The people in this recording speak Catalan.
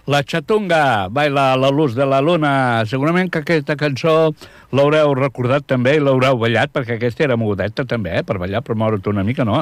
La Chatunga, baila a la luz de la luna. Segurament que aquesta cançó l'haureu recordat també i l'haureu ballat, perquè aquesta era mogudeta també, per ballar, per moure't una mica, no?